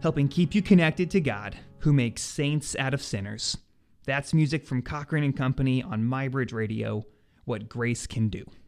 helping keep you connected to God, who makes saints out of sinners. That's music from Cochran and Company on MyBridge Radio, What Grace Can Do.